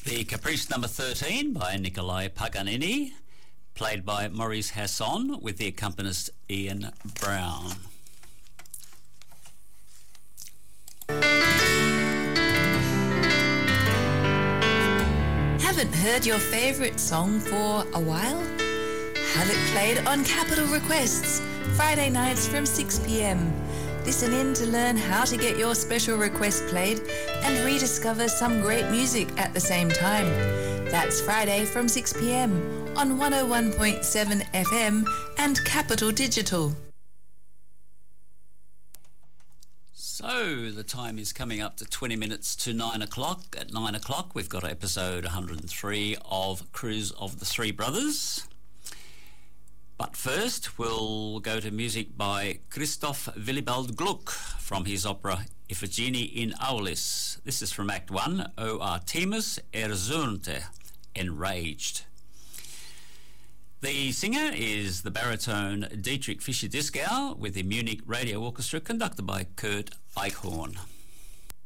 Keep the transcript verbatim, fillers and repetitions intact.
The Caprice number thirteen by Nikolai Paganini, played by Maurice Hasson with the accompanist Ian Brown. Haven't heard your favourite song for a while? Have it played on Capital Requests, Friday nights from six p m. Listen in to learn how to get your special request played and rediscover some great music at the same time. That's Friday from six p m on one oh one point seven F M and Capital Digital. So the time is coming up to twenty minutes to nine o'clock. At nine o'clock we've got episode one hundred three of Cruise of the Three Brothers. But first, we'll go to music by Christoph Willibald Gluck from his opera Iphigenie in Aulis. This is from Act one, O Artemis Erzürnte, Enraged. The singer is the baritone Dietrich Fischer-Dieskau with the Munich Radio Orchestra, conducted by Kurt Eichhorn.